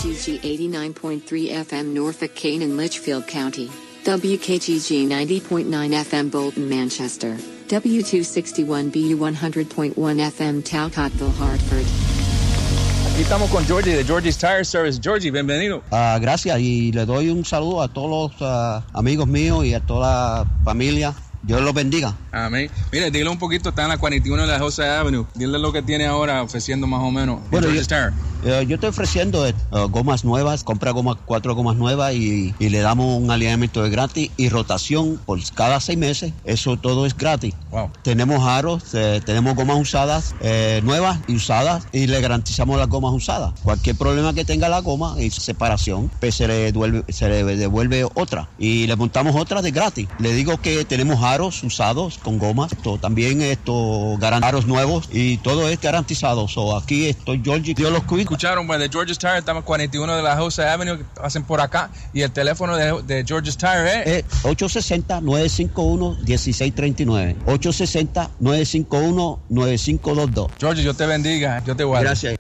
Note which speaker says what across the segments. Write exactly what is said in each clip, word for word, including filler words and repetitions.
Speaker 1: K G G eighty-nine point three F M Norfolk, Kane and Litchfield County, W K G G ninety point nine F M Bolton, Manchester, W two sixty-one B U one hundred point one F M Talcottville, Hartford.
Speaker 2: Aquí estamos con Georgie de Georgie's Tire Service. Georgie, bienvenido.
Speaker 3: Uh, gracias, y le doy un saludo a todos los uh, amigos míos y a toda la familia. Dios los bendiga.
Speaker 2: Amén. Mire, dile un poquito, está en la cuarenta y uno de la Jose Avenue. Dile lo que tiene ahora ofreciendo más o menos.
Speaker 3: Bueno, yo,
Speaker 2: Tire.
Speaker 3: Uh, yo estoy ofreciendo uh, gomas nuevas, compra gomas, cuatro gomas nuevas y, y le damos un alineamiento de gratis y rotación por cada seis meses. Eso todo es gratis.
Speaker 2: Wow.
Speaker 3: Tenemos aros, eh, tenemos gomas usadas, eh, nuevas y usadas, y le garantizamos las gomas usadas. Cualquier problema que tenga la goma y separación, pues se le devuelve, se le devuelve otra y le montamos otra de gratis. Le digo que tenemos aros usados con gomas, esto, también esto, aros nuevos, y todo es garantizado. So, aquí estoy, Georgie, Dios los cuida.
Speaker 2: Escucharon, pues, de George's Tire, estamos cuarenta y uno de la Jose Avenue, que pasen por acá, y el teléfono de, de George's Tire es...
Speaker 3: Eh, ocho seis cero, nueve cinco uno, uno seis tres nueve. ocho seis cero, nueve cinco uno, nueve cinco dos dos.
Speaker 2: Georgie, yo te bendiga, yo te guardo.
Speaker 3: Gracias.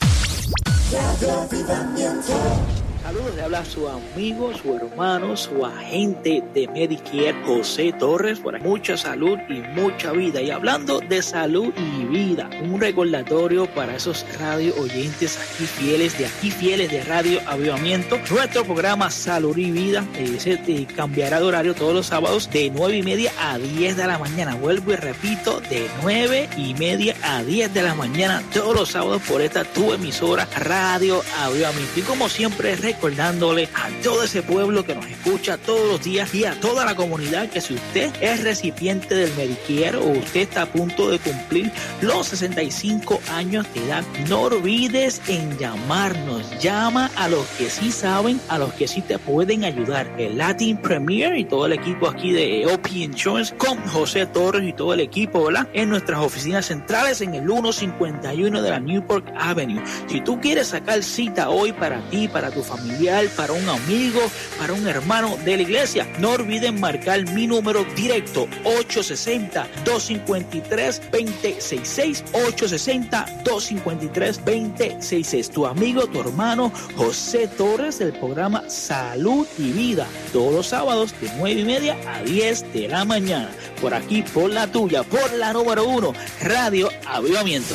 Speaker 4: Saludos, le habla su amigo, su hermano, su agente de Medicare, José Torres. Por aquí, mucha salud y mucha vida. Y hablando de salud y vida, un recordatorio para esos radio oyentes aquí fieles, de aquí fieles de Radio Avivamiento. Nuestro programa Salud y Vida eh, se eh, cambiará de horario todos los sábados de nueve y media a diez de la mañana. Vuelvo y repito, de nueve y media a diez de la mañana todos los sábados por esta tu emisora Radio Avivamiento. Y como siempre, recordándole a todo ese pueblo que nos escucha todos los días y a toda la comunidad que si usted es recipiente del Medicare o usted está a punto de cumplir los sesenta y cinco años de edad, no olvides en llamarnos. Llama a los que sí saben, a los que sí te pueden ayudar. El Latin Premier y todo el equipo aquí de O P Insurance con José Torres y todo el equipo, ¿verdad? En nuestras oficinas centrales en el ciento cincuenta y uno de la Newport Avenue. Si tú quieres sacar cita hoy para ti, para tu familiar, para un amigo, para un hermano de la iglesia, no olviden marcar mi número directo, ocho seis cero, dos cinco tres, dos cero seis seis, ocho seis cero, dos cinco tres, dos cero seis seis. Tu amigo, tu hermano José Torres, del programa Salud y Vida, todos los sábados de nueve y media a diez de la mañana, por aquí, por la tuya, por la número uno, Radio Avivamiento.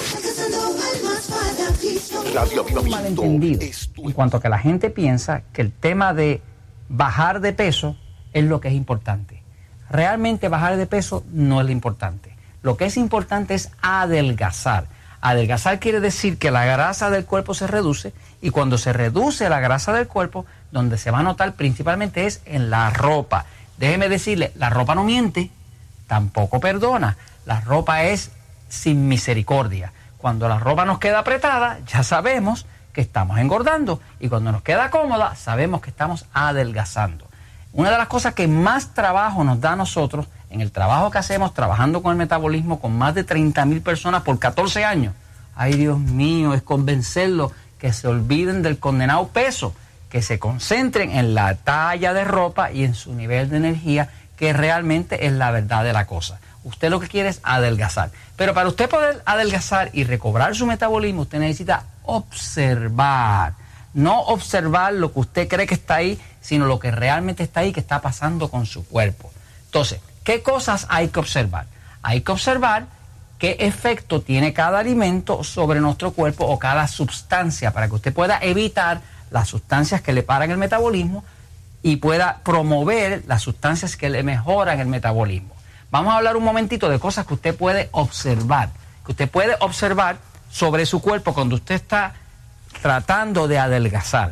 Speaker 5: Radio Avivamiento. En cuanto a que la gente piensa que el tema de bajar de peso es lo que es importante. Realmente bajar de peso no es lo importante. Lo que es importante es adelgazar. Adelgazar quiere decir que la grasa del cuerpo se reduce, y cuando se reduce la grasa del cuerpo, donde se va a notar principalmente es en la ropa. Déjeme decirle, la ropa no miente, tampoco perdona. La ropa es sin misericordia. Cuando la ropa nos queda apretada, ya sabemos que estamos engordando, y cuando nos queda cómoda, sabemos que estamos adelgazando. Una de las cosas que más trabajo nos da a nosotros, en el trabajo que hacemos trabajando con el metabolismo con más de treinta mil personas por catorce años, ay Dios mío, es convencerlos que se olviden del condenado peso, que se concentren en la talla de ropa y en su nivel de energía, que realmente es la verdad de la cosa. Usted lo que quiere es adelgazar. Pero para usted poder adelgazar y recobrar su metabolismo, usted necesita observar. No observar lo que usted cree que está ahí, sino lo que realmente está ahí, que está pasando con su cuerpo. Entonces, ¿qué cosas hay que observar? Hay que observar qué efecto tiene cada alimento sobre nuestro cuerpo o cada sustancia, para que usted pueda evitar las sustancias que le paran el metabolismo y pueda promover las sustancias que le mejoran el metabolismo. Vamos a hablar un momentito de cosas que usted puede observar, que usted puede observar sobre su cuerpo cuando usted está tratando de adelgazar.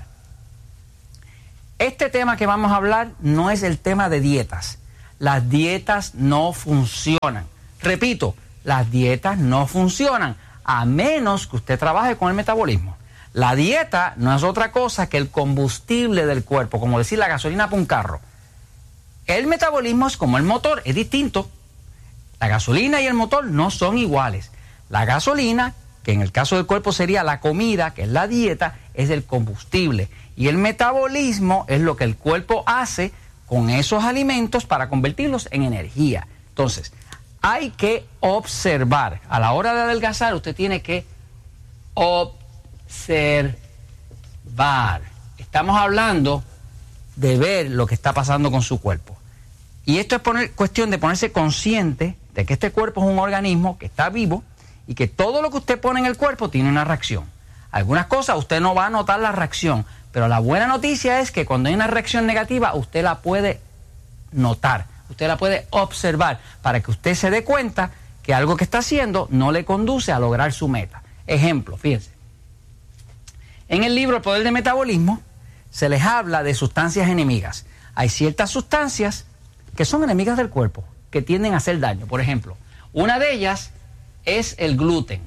Speaker 5: Este tema que vamos a hablar no es el tema de dietas. Las dietas no funcionan. Repito, las dietas no funcionan a menos que usted trabaje con el metabolismo. La dieta no es otra cosa que el combustible del cuerpo, como decir la gasolina para un carro. El metabolismo es como el motor, es distinto. La gasolina y el motor no son iguales. La gasolina, que en el caso del cuerpo sería la comida, que es la dieta, es el combustible. Y el metabolismo es lo que el cuerpo hace con esos alimentos para convertirlos en energía. Entonces, hay que observar. A la hora de adelgazar, usted tiene que observar. Estamos hablando de ver lo que está pasando con su cuerpo. Y esto es poner, cuestión de ponerse consciente de que este cuerpo es un organismo que está vivo y que todo lo que usted pone en el cuerpo tiene una reacción. Algunas cosas usted no va a notar la reacción, pero la buena noticia es que cuando hay una reacción negativa, usted la puede notar, usted la puede observar para que usted se dé cuenta que algo que está haciendo no le conduce a lograr su meta. Ejemplo, fíjense. En el libro El Poder del Metabolismo se les habla de sustancias enemigas. Hay ciertas sustancias que son enemigas del cuerpo, que tienden a hacer daño. Por ejemplo, una de ellas es el gluten.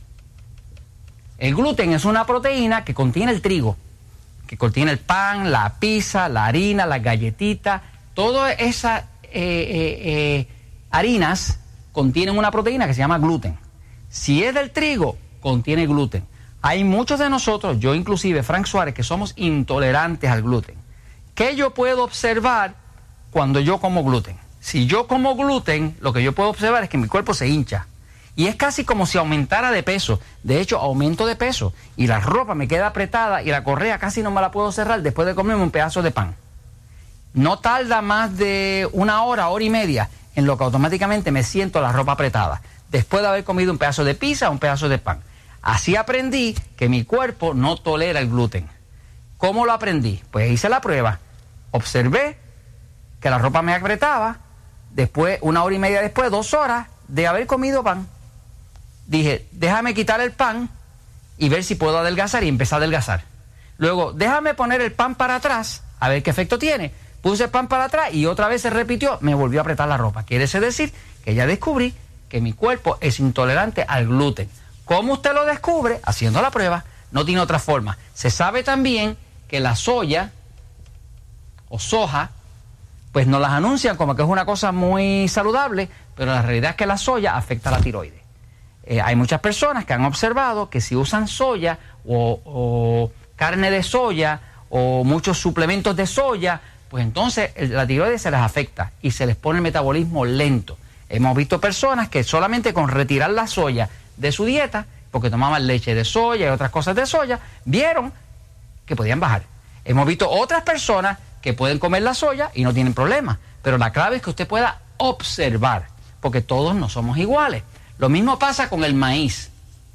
Speaker 5: El gluten es una proteína que contiene el trigo, que contiene el pan, la pizza, la harina, las galletitas. Todas esas eh, eh, eh, harinas contienen una proteína que se llama gluten. Si es del trigo, contiene gluten. Hay muchos de nosotros, yo inclusive, Frank Suárez, que somos intolerantes al gluten. ¿Qué yo puedo observar cuando yo como gluten? Si yo como gluten, lo que yo puedo observar es que mi cuerpo se hincha. Y es casi como si aumentara de peso. De hecho, aumento de peso. Y la ropa me queda apretada y la correa casi no me la puedo cerrar después de comerme un pedazo de pan. No tarda más de una hora, hora y media, en lo que automáticamente me siento la ropa apretada, después de haber comido un pedazo de pizza o un pedazo de pan. Así aprendí que mi cuerpo no tolera el gluten. ¿Cómo lo aprendí? Pues hice la prueba. Observé que la ropa me apretaba, después, una hora y media después, dos horas de haber comido pan. Dije, déjame quitar el pan y ver si puedo adelgazar, y empecé a adelgazar. Luego, déjame poner el pan para atrás, a ver qué efecto tiene. Puse el pan para atrás y otra vez se repitió, me volvió a apretar la ropa. Quiere decir que ya descubrí que mi cuerpo es intolerante al gluten. ¿Cómo usted lo descubre? Haciendo la prueba. No tiene otra forma. Se sabe también que la soya o soja, pues nos las anuncian como que es una cosa muy saludable, pero la realidad es que la soya afecta a la tiroides. Eh, hay muchas personas que han observado que si usan soya o, o carne de soya o muchos suplementos de soya, pues entonces la tiroides se les afecta y se les pone el metabolismo lento. Hemos visto personas que solamente con retirar la soya de su dieta, porque tomaban leche de soya y otras cosas de soya, vieron que podían bajar. Hemos visto otras personas que pueden comer la soya y no tienen problema, pero la clave es que usted pueda observar, porque todos no somos iguales. Lo mismo pasa con el maíz.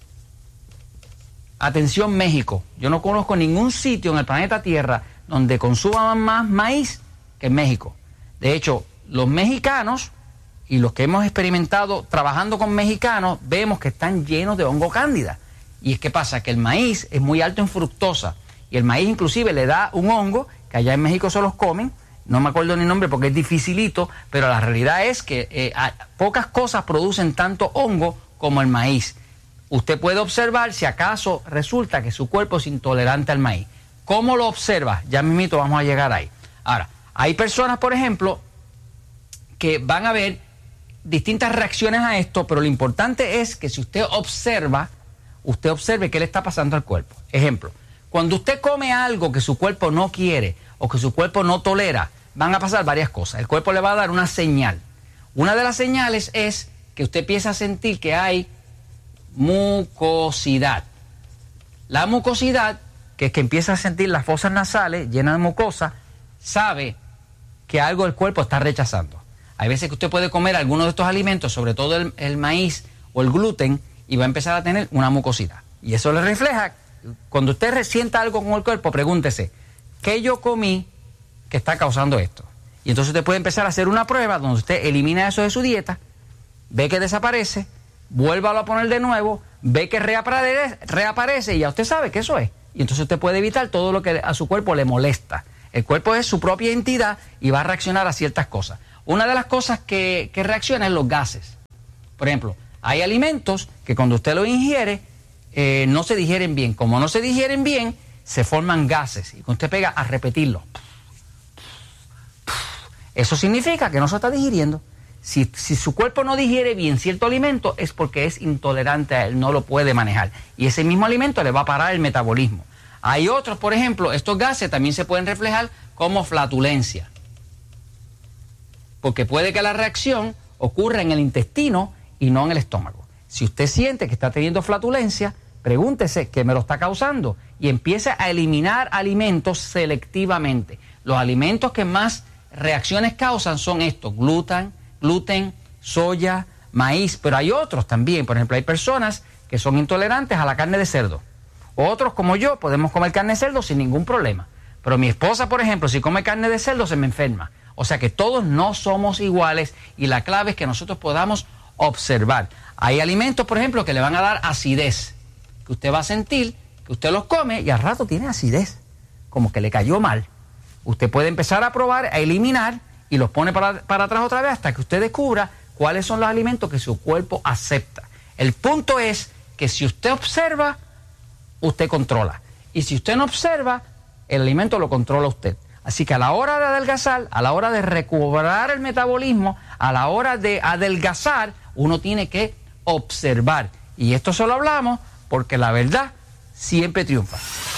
Speaker 5: Atención, México. Yo no conozco ningún sitio en el planeta Tierra donde consuman más maíz que en México. De hecho, los mexicanos y los que hemos experimentado trabajando con mexicanos, vemos que están llenos de hongo cándida. Y es que pasa que el maíz es muy alto en fructosa, y el maíz inclusive le da un hongo, que allá en México se los comen, no me acuerdo ni el nombre porque es dificilito, pero la realidad es que eh, a, pocas cosas producen tanto hongo como el maíz. Usted puede observar si acaso resulta que su cuerpo es intolerante al maíz. ¿Cómo lo observa? Ya mismito vamos a llegar ahí. Ahora, hay personas, por ejemplo, que van a ver distintas reacciones a esto, pero lo importante es que si usted observa, usted observe qué le está pasando al cuerpo. Ejemplo, cuando usted come algo que su cuerpo no quiere o que su cuerpo no tolera, van a pasar varias cosas. El cuerpo le va a dar una señal. Una de las señales es que usted empieza a sentir que hay mucosidad. La mucosidad, que es que empieza a sentir las fosas nasales llenas de mucosa, sabe que algo el cuerpo está rechazando. Hay veces que usted puede comer algunos de estos alimentos, sobre todo el, el maíz o el gluten, y va a empezar a tener una mucosidad. Y eso le refleja, cuando usted sienta algo con el cuerpo, pregúntese, ¿qué yo comí que está causando esto? Y entonces usted puede empezar a hacer una prueba donde usted elimina eso de su dieta, ve que desaparece, vuélvalo a poner de nuevo, ve que reaparece, reaparece y ya usted sabe que eso es. Y entonces usted puede evitar todo lo que a su cuerpo le molesta. El cuerpo es su propia entidad y va a reaccionar a ciertas cosas. Una de las cosas que, que reacciona es los gases. Por ejemplo, hay alimentos que cuando usted los ingiere eh, no se digieren bien. Como no se digieren bien, se forman gases. Y cuando usted pega a repetirlo, eso significa que no se está digiriendo. Si, si su cuerpo no digiere bien cierto alimento, es porque es intolerante a él, no lo puede manejar. Y ese mismo alimento le va a parar el metabolismo. Hay otros, por ejemplo, estos gases también se pueden reflejar como flatulencia. Porque puede que la reacción ocurra en el intestino y no en el estómago. Si usted siente que está teniendo flatulencia, pregúntese qué me lo está causando y empiece a eliminar alimentos selectivamente. Los alimentos que más reacciones causan son estos: gluten, gluten, soya, maíz, pero hay otros también. Por ejemplo, hay personas que son intolerantes a la carne de cerdo. Otros, como yo, podemos comer carne de cerdo sin ningún problema. Pero mi esposa, por ejemplo, si come carne de cerdo se me enferma. O sea que todos no somos iguales y la clave es que nosotros podamos observar. Hay alimentos, por ejemplo, que le van a dar acidez, que usted va a sentir que usted los come y al rato tiene acidez, como que le cayó mal. Usted puede empezar a probar, a eliminar y los pone para, para atrás otra vez hasta que usted descubra cuáles son los alimentos que su cuerpo acepta. El punto es que si usted observa, usted controla. Y si usted no observa, el alimento lo controla usted. Así que a la hora de adelgazar, a la hora de recobrar el metabolismo, a la hora de adelgazar, uno tiene que observar. Y esto solo hablamos porque la verdad siempre triunfa.